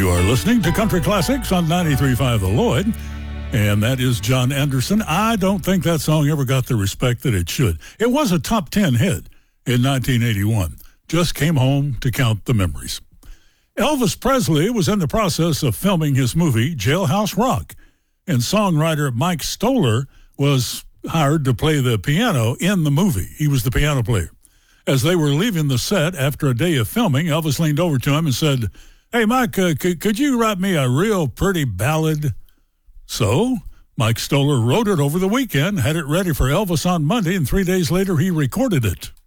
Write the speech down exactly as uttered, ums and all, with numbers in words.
are listening to Country Classics on ninety-three point five The Lloyd, and that is John Anderson. I don't think that song ever got the respect that it should. It was a top ten hit in nineteen eighty-one. Just came home to count the memories. Elvis Presley was in the process of filming his movie Jailhouse Rock, and songwriter Mike Stoller was hired to play the piano in the movie. He was the piano player. As they were leaving the set after a day of filming, Elvis leaned over to him and said, "Hey, Mike, uh, c- could you write me a real pretty ballad?" So Mike Stoller wrote it over the weekend, had it ready for Elvis on Monday, and three days later he recorded it.